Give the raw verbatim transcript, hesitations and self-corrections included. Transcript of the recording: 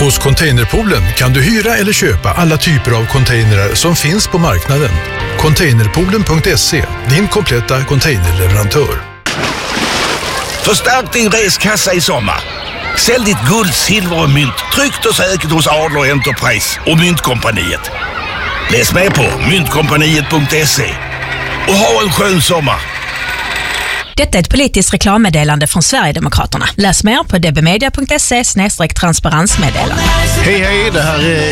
Hos Containerpoolen kan du hyra eller köpa alla typer av containrar som finns på marknaden. Containerpoolen punkt se, din kompletta containerleverantör. Förstärk din reskassa i sommar. Sälj ditt guld, silver och mynt tryggt och säkert hos Adler Enterprise och Myntkompaniet. Läs med på myntkompaniet punkt se och ha en skön sommar. Detta är ett politiskt reklammeddelande från Sverigedemokraterna. Läs mer på dbmedia punkt se slash transparensmeddelande. Hej hej, det här är